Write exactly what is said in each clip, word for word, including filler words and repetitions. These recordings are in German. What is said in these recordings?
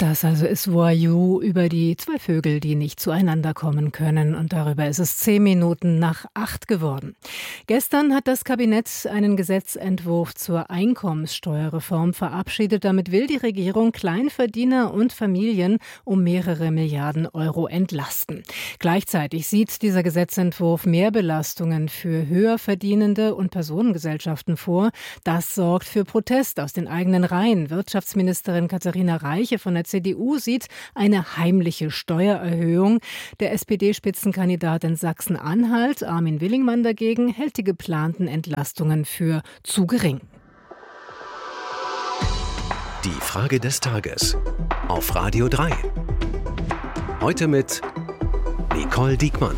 Das also ist Voyou über die zwei Vögel, die nicht zueinander kommen können. Und darüber ist es zehn Minuten nach acht geworden. Gestern hat das Kabinett einen Gesetzentwurf zur Einkommenssteuerreform verabschiedet. Damit will die Regierung Kleinverdiener und Familien um mehrere Milliarden Euro entlasten. Gleichzeitig sieht dieser Gesetzentwurf Mehrbelastungen für Höherverdienende und Personengesellschaften vor. Das sorgt für Protest aus den eigenen Reihen. Wirtschaftsministerin Katharina Reiche von der C D U sieht eine heimliche Steuererhöhung. Der S P D-Spitzenkandidat in Sachsen-Anhalt, Armin Willingmann, dagegen hält die geplanten Entlastungen für zu gering. Die Frage des Tages auf Radio drei. Heute mit Nicole Diekmann.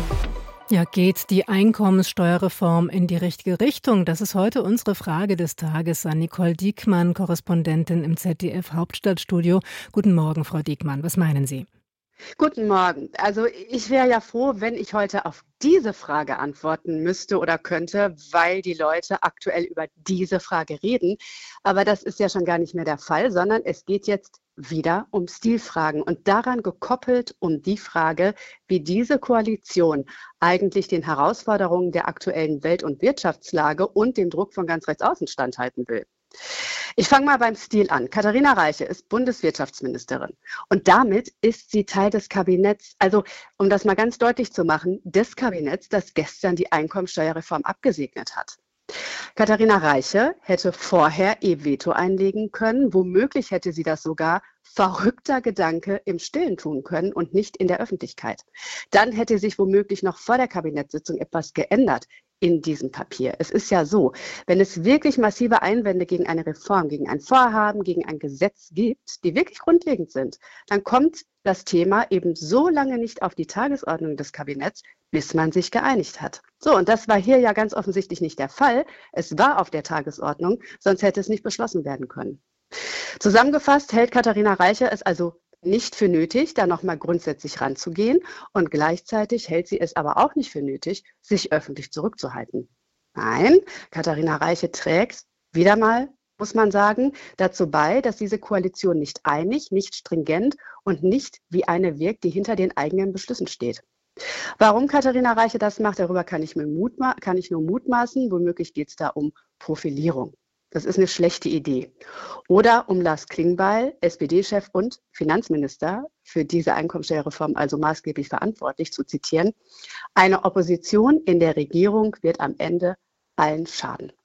Ja, geht die Einkommenssteuerreform in die richtige Richtung? Das ist heute unsere Frage des Tages an Nicole Diekmann, Korrespondentin im Z D F-Hauptstadtstudio. Guten Morgen, Frau Diekmann. Was meinen Sie? Guten Morgen. Also ich wäre ja froh, wenn ich heute auf diese Frage antworten müsste oder könnte, weil die Leute aktuell über diese Frage reden. Aber das ist ja schon gar nicht mehr der Fall, sondern es geht jetzt wieder um Stilfragen und daran gekoppelt um die Frage, wie diese Koalition eigentlich den Herausforderungen der aktuellen Welt- und Wirtschaftslage und dem Druck von ganz rechts außen standhalten will. Ich fange mal beim Stil an. Katharina Reiche ist Bundeswirtschaftsministerin und damit ist sie Teil des Kabinetts, also um das mal ganz deutlich zu machen, des Kabinetts, das gestern die Einkommensteuerreform abgesegnet hat. Katharina Reiche hätte vorher ihr Veto einlegen können, womöglich hätte sie das sogar, verrückter Gedanke, im Stillen tun können und nicht in der Öffentlichkeit. Dann hätte sich womöglich noch vor der Kabinettssitzung etwas geändert in diesem Papier. Es ist ja so, wenn es wirklich massive Einwände gegen eine Reform, gegen ein Vorhaben, gegen ein Gesetz gibt, die wirklich grundlegend sind, dann kommt das Thema eben so lange nicht auf die Tagesordnung des Kabinetts, bis man sich geeinigt hat. So, und das war hier ja ganz offensichtlich nicht der Fall. Es war auf der Tagesordnung, sonst hätte es nicht beschlossen werden können. Zusammengefasst hält Katharina Reiche es also nicht für nötig, da nochmal grundsätzlich ranzugehen und gleichzeitig hält sie es aber auch nicht für nötig, sich öffentlich zurückzuhalten. Nein, Katharina Reiche trägt wieder mal, muss man sagen, dazu bei, dass diese Koalition nicht einig, nicht stringent und nicht wie eine wirkt, die hinter den eigenen Beschlüssen steht. Warum Katharina Reiche das macht, darüber kann ich, mir mutma- kann ich nur mutmaßen. Womöglich geht es da um Profilierung. Das ist eine schlechte Idee. Oder um Lars Klingbeil, S P D-Chef und Finanzminister, für diese Einkommensteuerreform also maßgeblich verantwortlich, zu zitieren: Eine Opposition in der Regierung wird am Ende allen schaden.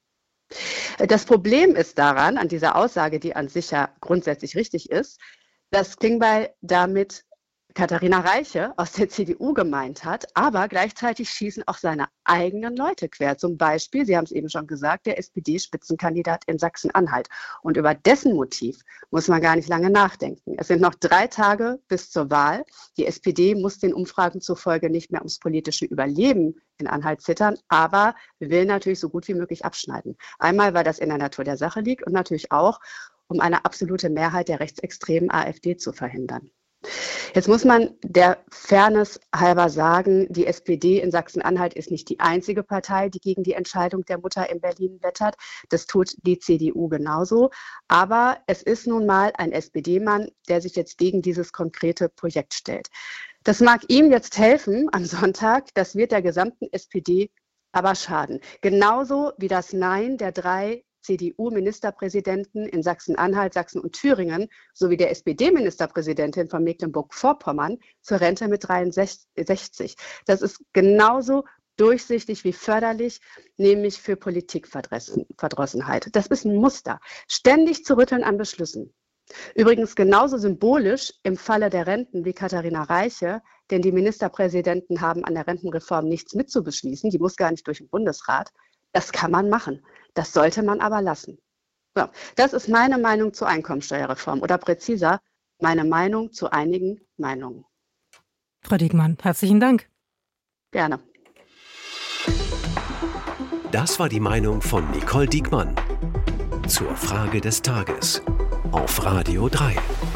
Das Problem ist daran, an dieser Aussage, die an sich ja grundsätzlich richtig ist, dass Klingbeil damit Katharina Reiche aus der C D U gemeint hat, aber gleichzeitig schießen auch seine eigenen Leute quer. Zum Beispiel, Sie haben es eben schon gesagt, der S P D-Spitzenkandidat in Sachsen-Anhalt. Und über dessen Motiv muss man gar nicht lange nachdenken. Es sind noch drei Tage bis zur Wahl. Die S P D muss den Umfragen zufolge nicht mehr ums politische Überleben in Anhalt zittern, aber will natürlich so gut wie möglich abschneiden. Einmal, weil das in der Natur der Sache liegt und natürlich auch, um eine absolute Mehrheit der rechtsextremen AfD zu verhindern. Jetzt muss man der Fairness halber sagen, die S P D in Sachsen-Anhalt ist nicht die einzige Partei, die gegen die Entscheidung der Mutter in Berlin wettert. Das tut die C D U genauso. Aber es ist nun mal ein S P D-Mann, der sich jetzt gegen dieses konkrete Projekt stellt. Das mag ihm jetzt helfen am Sonntag, das wird der gesamten S P D aber schaden. Genauso wie das Nein der drei C D U-Ministerpräsidenten in Sachsen-Anhalt, Sachsen und Thüringen sowie der S P D-Ministerpräsidentin von Mecklenburg-Vorpommern zur Rente mit dreiundsechzig. Das ist genauso durchsichtig wie förderlich, nämlich für Politikverdrossenheit. Das ist ein Muster. Ständig zu rütteln an Beschlüssen. Übrigens genauso symbolisch im Falle der Renten wie Katharina Reiche, denn die Ministerpräsidenten haben an der Rentenreform nichts mitzubeschließen, die muss gar nicht durch den Bundesrat. Das kann man machen. Das sollte man aber lassen. So, das ist meine Meinung zur Einkommensteuerreform oder präziser, meine Meinung zu einigen Meinungen. Frau Diekmann, herzlichen Dank. Gerne. Das war die Meinung von Nicole Diekmann zur Frage des Tages auf Radio drei.